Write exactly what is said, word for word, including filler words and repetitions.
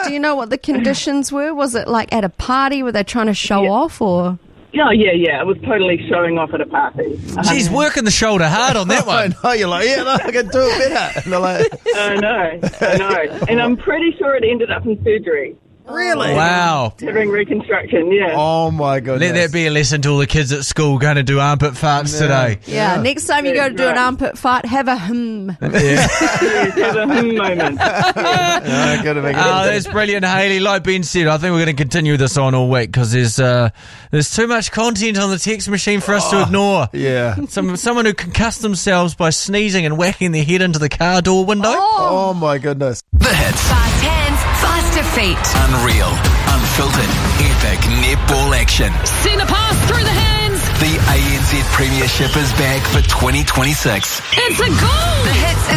Do you know what the conditions were? Was it like at a party? Were they trying to show Yeah. off or? Yeah, yeah, yeah. It was totally showing off at a party. She's working the shoulder hard on that I one. know, you're like, yeah, no, I can do it better. And they're like, I know, I know. And I'm pretty sure it ended up in surgery. really? Wow. Having reconstruction, yeah. Oh, my goodness. Let that be a lesson to all the kids at school going to do armpit farts today. Yeah. Next time you go to do an Right. armpit fart, have a hmm. Yeah. Yes, have a hmm moment. Yeah, good to make it. Oh, that's brilliant, Hayley. Like Ben said, I think we're going to continue this on all week because there's uh, there's too much content on the text machine for us to ignore. Yeah. Some someone who concussed themselves by sneezing and whacking their head into the car door window. Oh, my goodness. The hits. Fast hands, faster feet. Unreal. Unfiltered. Epic netball action. Send a pass through the hands. The A N Z Premiership is back for twenty twenty-six. It's a goal. The hits